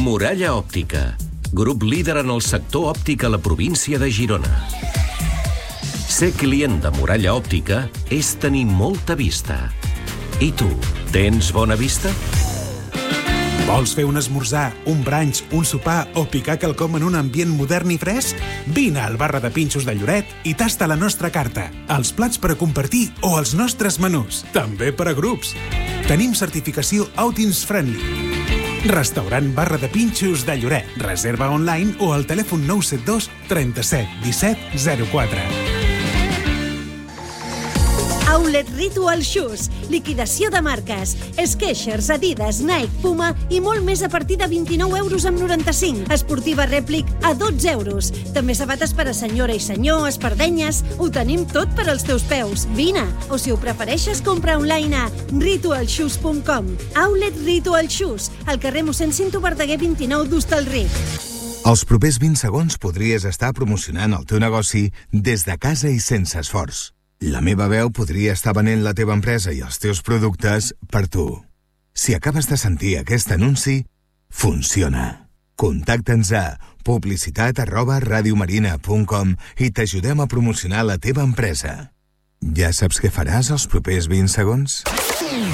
Muralla Òptica, grup líder en el sector òptic a la província de Girona. Ser client de Muralla Òptica és tenir molta vista. I tu, tens bona vista? Vols fer un esmorzar, un brunch, un sopar o picar quelcom en un ambient modern i fresc? Vine al Barra de Pinxos de Lloret i tasta la nostra carta, els plats per a compartir o els nostres menús, també per a grups. Tenim certificació Outings Friendly. Restaurant Barra de Pinxos de Lloret. Reserva online o al telèfon 972 37 17 04. Outlet Ritual Shoes, liquidació de marques, Skechers, Adidas, Nike, Puma i molt més a partir de 29,95 €. Esportiva Replic a 12 €. També sabates per a senyora i senyor, espardenyes, ho tenim tot per als teus peus. Vine, o si ho prefereixes, compra online a ritualshoes.com. Outlet Ritual Shoes, al carrer mossèn Cinto Verdaguer 29 d'Hostalric. Els propers 20 segons podries estar promocionant el teu negoci des de casa i sense esforç. La meva veu podria estar venent la teva empresa i els teus productes per tu. Si acabes de sentir aquest anunci, funciona. Contacta'ns a publicitat@radiomarina.com i t'ajudem a promocionar la teva empresa. Ja saps què faràs els propers 20 segons?